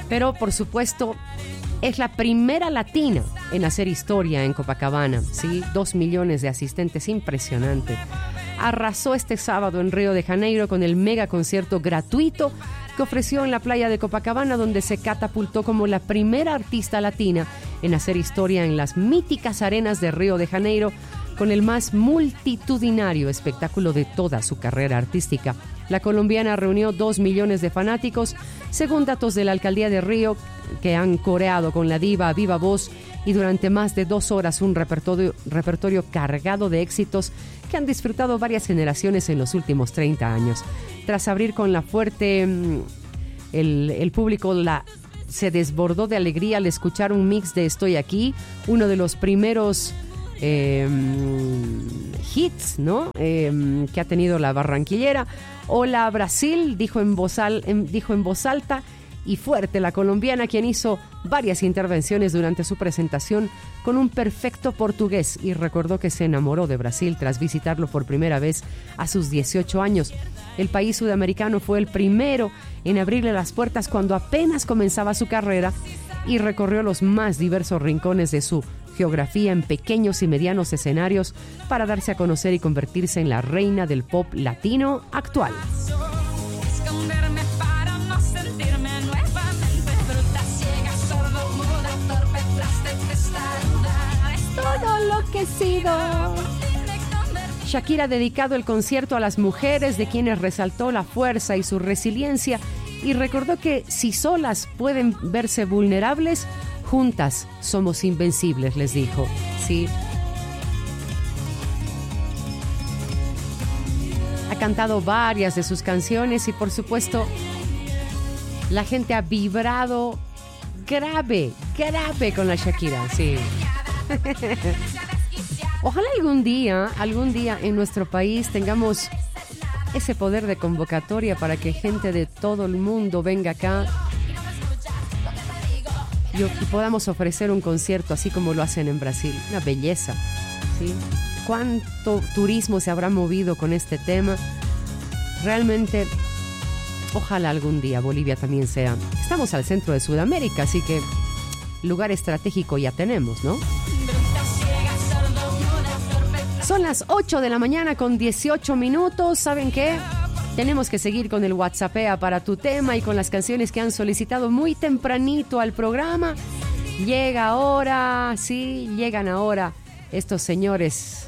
Pero, por supuesto, es la primera latina en hacer historia en Copacabana, ¿sí? 2 millones de asistentes, impresionante. Arrasó este sábado en Río de Janeiro con el mega concierto gratuito que ofreció en la playa de Copacabana, donde se catapultó como la primera artista latina en hacer historia en las míticas arenas de Río de Janeiro, con el más multitudinario espectáculo de toda su carrera artística. La colombiana reunió 2 millones de fanáticos, según datos de la alcaldía de Río, que han coreado con la diva a viva voz y durante más de 2 horas un repertorio cargado de éxitos que han disfrutado varias generaciones en los últimos 30 años. Tras abrir con la fuerte, el público se desbordó de alegría al escuchar un mix de Estoy Aquí, uno de los primeros hits, ¿no? Que ha tenido la barranquillera. Hola Brasil, dijo en voz alta y fuerte la colombiana, quien hizo varias intervenciones durante su presentación con un perfecto portugués, y recordó que se enamoró de Brasil tras visitarlo por primera vez a sus 18 años. El país sudamericano fue el primero en abrirle las puertas cuando apenas comenzaba su carrera y recorrió los más diversos rincones de su geografía en pequeños y medianos escenarios para darse a conocer y convertirse en la reina del pop latino actual. Todo lo que he sido. Shakira ha dedicado el concierto a las mujeres, de quienes resaltó la fuerza y su resiliencia, y recordó que si solas pueden verse vulnerables, juntas somos invencibles, les dijo. Sí. Ha cantado varias de sus canciones y, por supuesto, la gente ha vibrado grave con la Shakira, sí. Ojalá algún día en nuestro país tengamos ese poder de convocatoria para que gente de todo el mundo venga acá y podamos ofrecer un concierto así como lo hacen en Brasil. Una belleza, ¿sí? Cuánto turismo se habrá movido con este tema. Realmente, ojalá algún día Bolivia también sea. Estamos al centro de Sudamérica, así que lugar estratégico ya tenemos, ¿no? Son las 8 de la mañana con 18 minutos. ¿Saben qué? Tenemos que seguir con el WhatsAppea para tu tema y con las canciones que han solicitado muy tempranito al programa. Llegan ahora estos señores.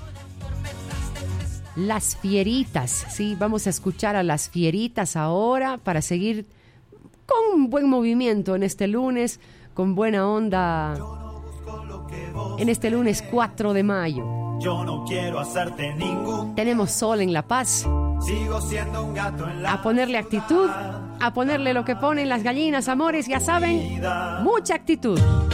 Las Fieritas, sí, vamos a escuchar a Las Fieritas ahora para seguir con un buen movimiento en este lunes, con buena onda, en este lunes 4 de mayo. Yo no quiero hacerte ningún. Tenemos sol en La Paz. Sigo siendo un gato en la. A ponerle actitud, a ponerle lo que ponen las gallinas, amores, ya saben, mucha actitud.